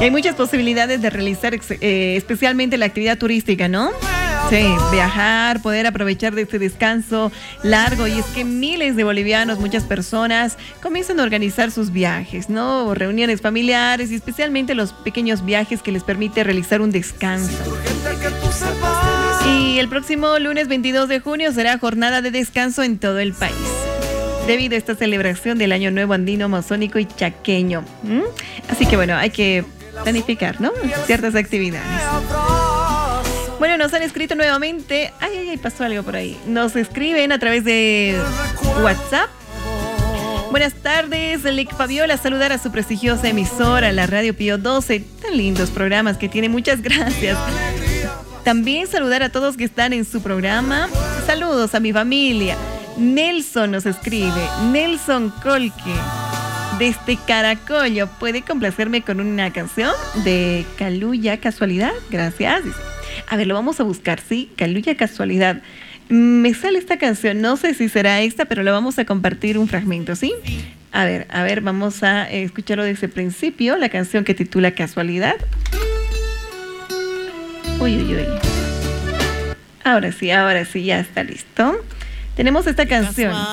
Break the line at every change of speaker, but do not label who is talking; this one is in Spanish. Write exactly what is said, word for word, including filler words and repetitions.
Hay muchas posibilidades de realizar eh, especialmente la actividad turística, ¿no? Sí, viajar, poder aprovechar de este descanso largo. Y es que miles de bolivianos, muchas personas comienzan a organizar sus viajes, ¿no? Reuniones familiares y especialmente los pequeños viajes que les permite realizar un descanso. Y el próximo lunes veintidós de junio será jornada de descanso en todo el país, debido a esta celebración del Año Nuevo Andino, Amazónico y Chaqueño. ¿Mm? Así que bueno, hay que planificar, ¿no? Ciertas actividades. Bueno, nos han escrito nuevamente. Ay, ay, ay, pasó algo por ahí. Nos escriben a través de WhatsApp. Buenas tardes, Lec Fabiola, saludar a su prestigiosa emisora, la Radio Pío doce. Tan lindos programas que tiene, muchas gracias. También saludar a todos que están en su programa. Saludos a mi familia. Nelson nos escribe, Nelson Colque, desde Caracollo. ¿Puede complacerme con una canción de Caluya Casualidad? Gracias. A ver, lo vamos a buscar, ¿sí? Caluya Casualidad. Me sale esta canción, no sé si será esta, pero la vamos a compartir un fragmento, ¿sí? A ver, a ver, vamos a escucharlo desde el principio, la canción que titula Casualidad. Uy, uy, uy. Ahora sí, ahora sí, ya está listo. Tenemos esta canción.